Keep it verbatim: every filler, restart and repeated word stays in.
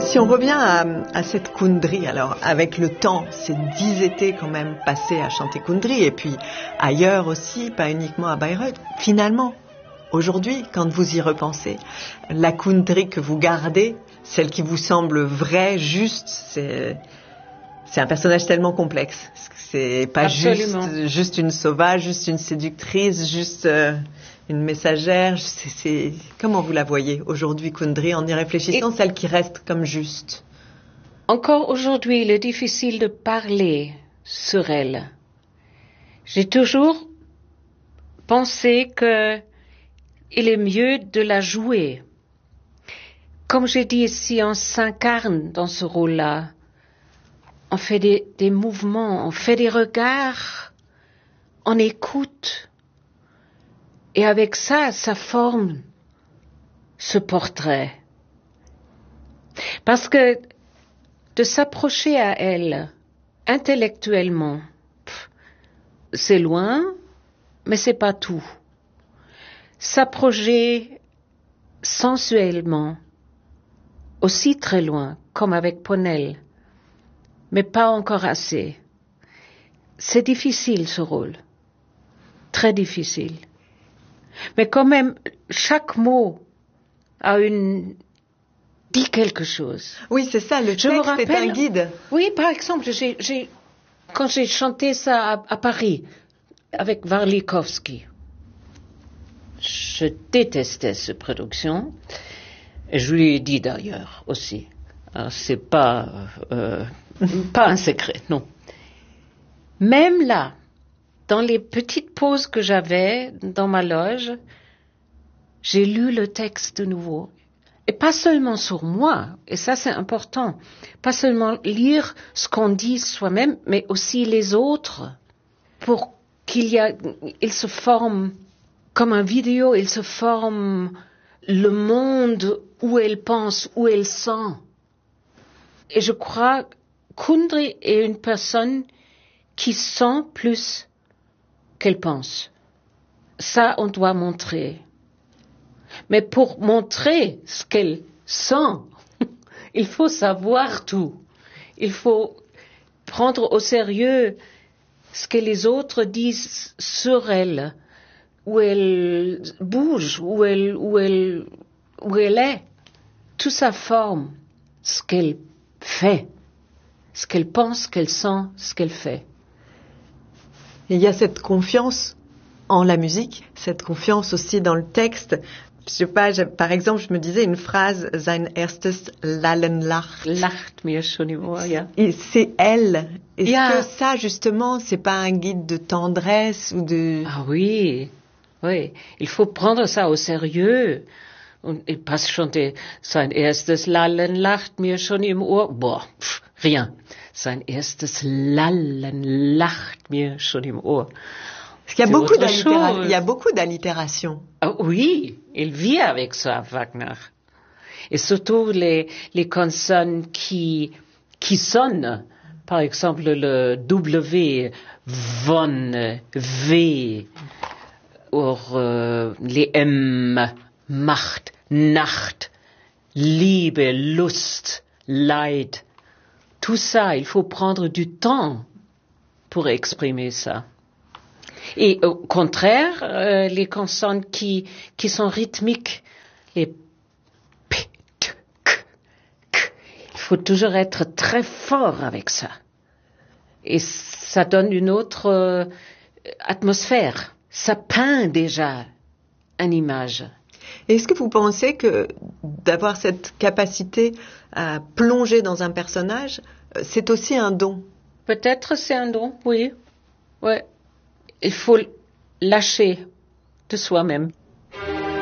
Si on revient à, à cette Kundry, alors avec le temps, c'est dix étés quand même passés à chanter Kundry, et puis ailleurs aussi, pas uniquement à Bayreuth. Finalement, aujourd'hui, quand vous y repensez, la Kundry que vous gardez, celle qui vous semble vraie, juste, c'est, c'est un personnage tellement complexe. C'est pas juste, juste une sauvage, juste une séductrice, juste euh, une messagère. C'est, c'est... Comment vous la voyez aujourd'hui, Kundry, en y réfléchissant, et celle qui reste comme juste? Encore aujourd'hui, il est difficile de parler sur elle. J'ai toujours pensé que il est mieux de la jouer. Comme j'ai dit, si on s'incarne dans ce rôle-là, on fait des, des mouvements, on fait des regards, on écoute. Et avec ça, ça forme ce portrait. Parce que de s'approcher à elle intellectuellement, pff, c'est loin, mais c'est pas tout. S'approcher sensuellement, aussi très loin, comme avec Ponel, mais pas encore assez. C'est difficile ce rôle, très difficile. Mais quand même, chaque mot a une dit quelque chose. Oui, c'est ça, le Je texte me rappelle, est un guide. Oui, par exemple, j'ai, j'ai, quand j'ai chanté ça à, à Paris avec Warlikowski, je détestais cette production, et je lui ai dit d'ailleurs aussi. Alors, c'est pas, euh, pas un secret, non. Même là, dans les petites pauses que j'avais dans ma loge, j'ai lu le texte de nouveau. Et pas seulement sur moi, et ça c'est important, pas seulement lire ce qu'on dit soi-même, mais aussi les autres, pour qu'il y a, il se forme comme un vidéo, il se forme le monde où elle pense, où elle sent. Et je crois que Kundry est une personne qui sent plus qu'elle pense. Ça, on doit montrer. Mais pour montrer ce qu'elle sent, il faut savoir tout. Il faut prendre au sérieux ce que les autres disent sur elle, où elle bouge, où elle, où elle, où elle est. Tout ça forme ce qu'elle fait, ce qu'elle pense, ce qu'elle sent, ce qu'elle fait. Et il y a cette confiance en la musique, cette confiance aussi dans le texte. Je sais pas, je, par exemple, je me disais une phrase, sein erstes Lallen lacht. Lacht mir schon im Ohr, ja. Et c'est elle. Est-ce ja. que ça, justement, c'est pas un guide de tendresse ou de... Ah oui, oui. Il faut prendre ça au sérieux. Et pas chanter, sein erstes Lallen lacht mir schon im Ohr. Boah, pff, rien. Sein erstes Lallen lacht mir schon im Ohr. Parce qu'il y a, beaucoup d'allitéra- il y a beaucoup d'allitération. Ah, oui, il vit avec ça, Wagner. Et surtout les, les consonnes qui, qui sonnent. Par exemple, le W, von, V, ou euh, les M, Macht, Nacht, Liebe, Lust, Leid. Tout ça, il faut prendre du temps pour exprimer ça. Et au contraire, euh, les consonnes qui, qui sont rythmiques, les P, T, K, K, il faut toujours être très fort avec ça. Et ça donne une autre euh, atmosphère. Ça peint déjà une image. Est-ce que vous pensez que d'avoir cette capacité à plonger dans un personnage, c'est aussi un don? Peut-être c'est un don, oui. Ouais. Il faut lâcher de soi-même.